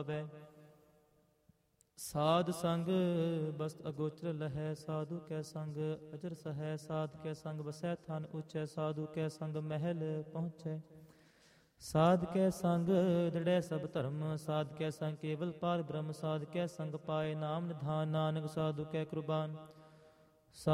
ਸਾਧ ਸੰਗ ਬਸਤ ਅਗੋਚਰ ਲਹੈ, ਸਾਧੂ ਕੈ ਸੰਗ ਅਜਰ ਸਹੈ। ਸਾਧ ਕੈ ਸੰਗ ਵਸੈ ਥਨ ਉਚੈ, ਸਾਧੂ ਕੈ ਸੰਗ ਮਹਿਲ ਪਹੁੰਚੈ। ਸਾਧ ਕੈ ਸੰਗ ਦ੍ਰਿੜੈ ਸਭ ਧਰਮ, ਸਾਧ ਕੈ ਸੰਗ ਕੇਵਲ ਪਾਰ ਬ੍ਰਹਮ। ਸਾਧ ਕੈ ਸੰਗ ਪਾਏ ਨਾਮ ਨਿਧਾਨ, ਨਾਨਕ ਸਾਧੂ ਕੈ ਕੁਰਬਾਨ।